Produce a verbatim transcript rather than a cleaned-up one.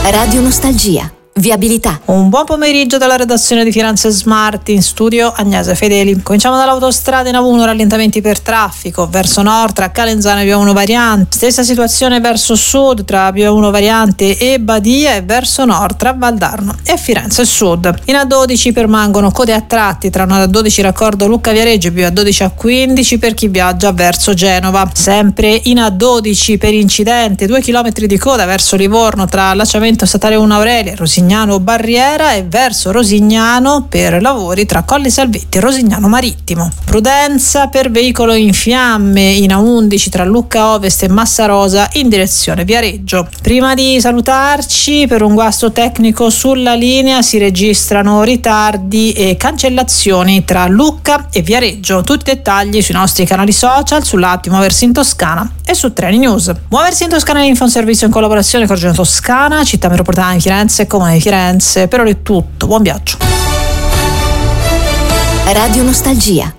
Radio Nostalgia. Viabilità. Un buon pomeriggio dalla redazione di Firenze Smart, in studio Agnese Fedeli. Cominciamo dall'autostrada in A uno, rallentamenti per traffico verso nord tra Calenzano e Via uno Variante, stessa situazione verso sud tra Via uno Variante e Badia e verso nord tra Valdarno e Firenze Sud. In A dodici permangono code a tratti tra una A dodici raccordo Lucca Viareggio e più A dodici A quindici per chi viaggia verso Genova. Sempre in A dodici per incidente, due chilometri di coda verso Livorno tra allacciamento statale uno Aurelia e Rosignano Barriera e verso Rosignano per lavori tra Colli Salvetti e Rosignano Marittimo. Prudenza per veicolo in fiamme in A undici tra Lucca Ovest e Massarosa in direzione Viareggio. Prima di salutarci, per un guasto tecnico sulla linea si registrano ritardi e cancellazioni tra Lucca e Viareggio. Tutti i dettagli sui nostri canali social, sull'app di Muoversi in Toscana e su Treni News. Muoversi in Toscana è l'info un servizio in collaborazione con Regione Toscana, Città Metropolitana di Firenze e Comune di Firenze. Per ora è tutto, buon viaggio. Radio Nostalgia.